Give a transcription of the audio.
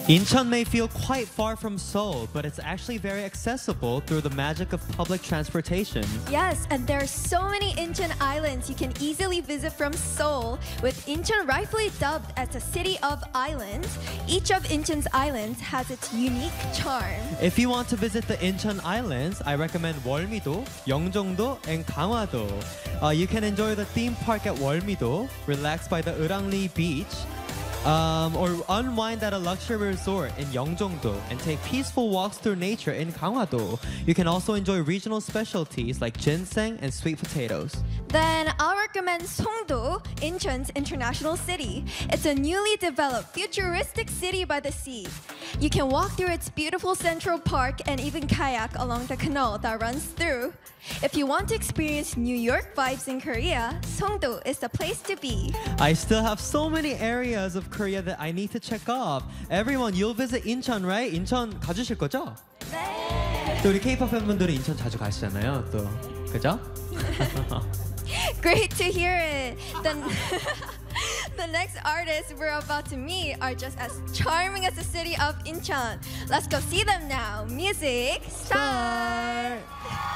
Incheon may feel quite far from Seoul, but it's actually very accessible through the magic of public transportation. Yes, and there are so many Incheon islands you can easily visit from Seoul, with Incheon rightfully dubbed as a city of islands. Each of Incheon's islands has its unique charm. If you want to visit the Incheon Islands, I recommend Wolmi-do, Yeongjong-do, and Gangwon-do. You can enjoy the theme park at Wolmi-do, relax by the Urangli beach, or unwind at a luxury resort in Yeongjong-do and take peaceful walks through nature in Gangwon-do. You can also enjoy regional specialties like ginseng and sweet potatoes. Then I'll recommend Songdo, Incheon's international city. It's a newly developed futuristic city by the sea. You can walk through its beautiful central park and even kayak along the canal that runs through. If you want to experience New York vibes in Korea, Songdo is the place to be. I still have so many areas of Korea that I need to check off. Everyone, you'll visit Incheon, right? 인천 가주실 거죠? 네. 또 우리 K-pop 팬분들은 인천 자주 가시잖아요, 또. 그죠? Great to hear it. Then the next artists we're about to meet are just as charming as the city of Incheon. Let's go see them now. Music start.